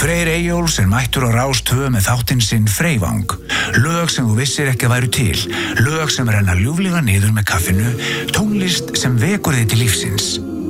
Freyr Eyjóls mættur á Rás 2 með þáttinn sinn Freyvang. Lög sem þú vissir ekki að væru til, lög sem renna ljúflega niður með kaffinu, tónlist sem vekur þig til lífsins.